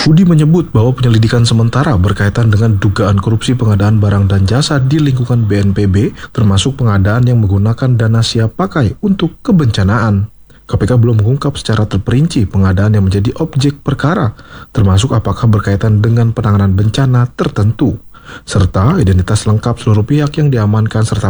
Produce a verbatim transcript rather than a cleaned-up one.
Budi menyebut bahwa penyelidikan sementara berkaitan dengan dugaan korupsi pengadaan barang dan jasa di lingkungan B N P B, termasuk pengadaan yang menggunakan dana siap pakai untuk kebencanaan. K P K belum mengungkap secara terperinci pengadaan yang menjadi objek perkara, termasuk apakah berkaitan dengan penanganan bencana tertentu, serta identitas lengkap seluruh pihak yang diamankan serta